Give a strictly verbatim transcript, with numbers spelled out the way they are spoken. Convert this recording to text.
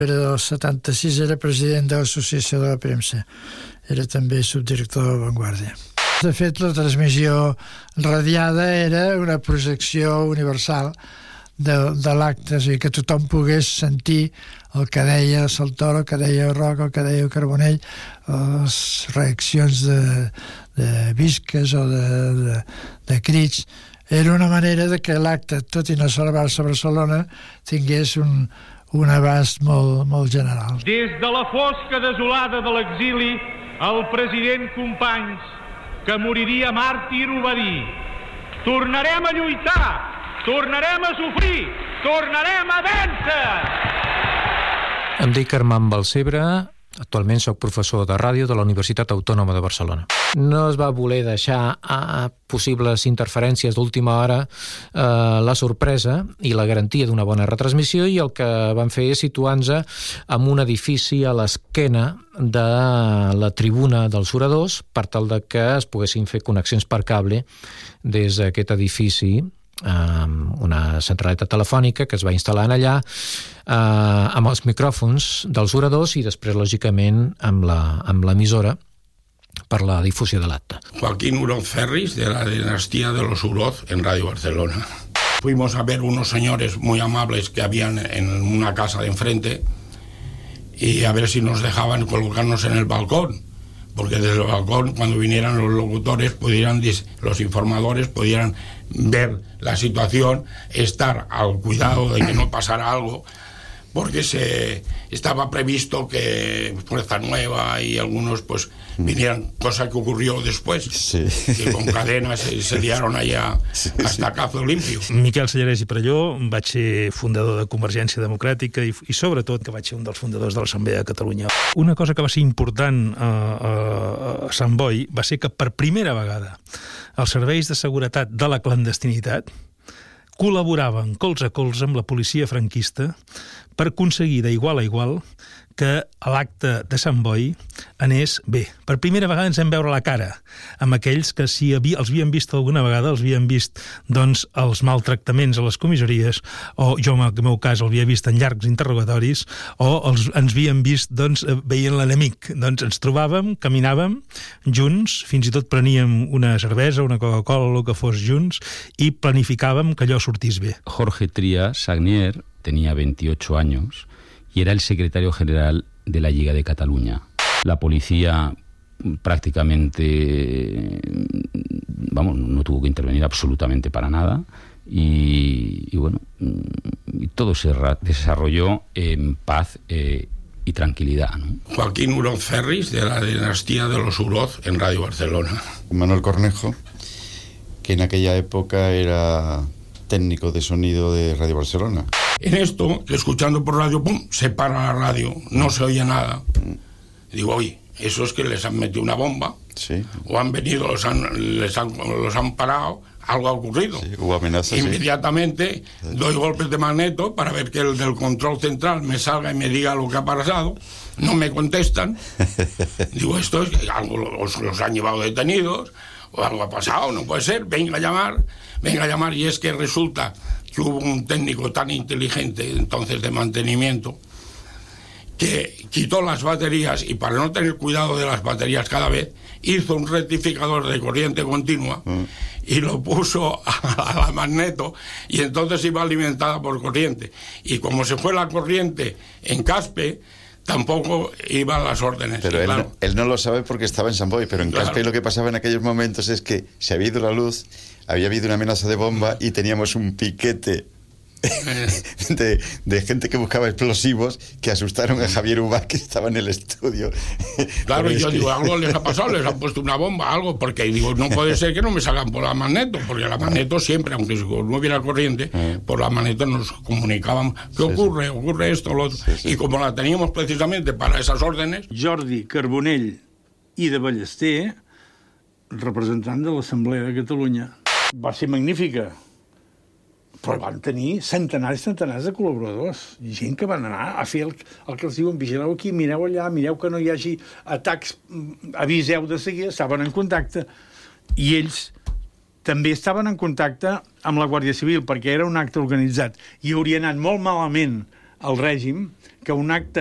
Era del setanta-sis, era president de l'Associació de la Premsa. Era també subdirector de La Vanguardia. De fet, la transmissió radiada era una projecció universal de, de l'acte, és a dir, que tothom pogués sentir el que deia Saltor, el que deia Roca, el que deia Carbonell, les reaccions de, de visques o de, de, de crits. Era una manera de que l'acte, tot i no celebrar-se a Barcelona, tingués un, un abast molt, molt general. Des de la fosca desolada de l'exili, el president Companys, que moriria màrtir, ho va dir: tornarem a lluitar, tornarem a sofrir, tornarem a vèncer! Em dic Armand Balcebre, actualment soc professor de ràdio de la Universitat Autònoma de Barcelona. No es va voler deixar a possibles interferències d'última hora eh, la sorpresa i la garantia d'una bona retransmissió, i el que van fer és situar-nos en un edifici a l'esquena de la tribuna dels oradors per tal de que es poguessin fer connexions per cable des d'aquest edifici, amb una centraleta telefònica que es va instal·lar allà, eh, amb els micròfons dels oradors i després, lògicament, amb la, amb l'emissora per la difusió de l'acte. Joaquín Uroz Ferris, de la dinastía de los Uroz, en Radio Barcelona. Fuimos a ver unos señores muy amables que habían en una casa de enfrente y a ver si nos dejaban colocarnos en el balcón, porque desde el balcón, cuando vinieran los locutores, pudieran, los informadores, pudieran ver la situación, estar al cuidado de que no pasara algo, porque se estaba previsto que Fuerza Nueva y algunos pues vinieran, cosa que ocurrió después, sí. Que con cadenas se, se liaron allá sí, hasta sí. Cazo limpio. Miquel Sellarès i Perelló, vaig ser fundador de Convergència Democràtica i, i sobretot que vaig ser un dels fundadors de l'Assemblea de Catalunya. Una cosa que va ser important a, a, a Sant Boi va ser que per primera vegada els serveis de seguretat de la clandestinitat col·laboraven colze a colze amb la policia franquista per aconseguir d'igual a igual que l'acte de Sant Boi anés bé. Per primera vegada ens vam veure la cara amb aquells que si havia, els havien vist alguna vegada, els havien vist doncs, els maltractaments a les comissaries, o jo en el meu cas el havia vist en llargs interrogatoris, o els, ens havien vist doncs, veient l'enemic. Doncs ens trobàvem, caminàvem junts, fins i tot preníem una cervesa, una Coca-Cola, el que fos junts, i planificàvem que allò sortís bé. Jorge Trías Sagnier tenía veintiocho años y era el secretario general de la Lliga de Cataluña. La policía prácticamente, vamos, no tuvo que intervenir absolutamente para nada y, y bueno, y todo se desarrolló en paz eh, y tranquilidad, ¿no? Joaquín Uroz Ferris, de la dinastía de los Uroz, en Radio Barcelona. Manuel Cornejo, que en aquella época era técnico de sonido de Radio Barcelona. En esto, escuchando por radio, pum, se para la radio, no se oye nada. Digo, oye, eso es que les han metido una bomba, sí. O han venido, los han, les han, los han parado, algo ha ocurrido. Sí, hubo amenazas. Inmediatamente sí. Doy golpes de magneto para ver que el del control central me salga y me diga lo que ha pasado. No me contestan. Digo, esto es que algo los, los han llevado detenidos, o algo ha pasado, no puede ser, venga a llamar, venga a llamar, y es que resulta que hubo un técnico tan inteligente entonces de mantenimiento que quitó las baterías y para no tener cuidado de las baterías cada vez hizo un rectificador de corriente continua mm. y lo puso a la magneto y entonces iba alimentada por corriente, y como se fue la corriente en Caspe tampoco iban las órdenes. Pero sí, él, claro. no, él no lo sabe porque estaba en Sant Boi, pero en claro. Caspe lo que pasaba en aquellos momentos es que se había ido la luz, había habido una amenaza de bomba y teníamos un piquete de, de gente que buscaba explosivos que asustaron a Javier Ubach, que estaba en el estudio. Claro, y yo que... digo, algo les ha pasado, les han puesto una bomba, algo, porque digo, no puede ser que no me salgan por la magneto, porque la magneto siempre, aunque no hubiera corriente, por la magneto nos comunicaban, ¿qué ocurre? Sí, sí. Ocurre esto, lo otro. Sí, sí. Y como la teníamos precisamente para esas órdenes... Jordi Carbonell i de Ballester, representant de l'Assemblea de Catalunya. Va ser magnífica, però van tenir centenars i centenars de col·laboradors, gent que van anar a fer el, el que els diuen, vigileu aquí, mireu allà, mireu que no hi hagi atacs, aviseu de seguida, estaven en contacte. I ells també estaven en contacte amb la Guàrdia Civil, perquè era un acte organitzat, i hauria anat molt malament al règim que un acte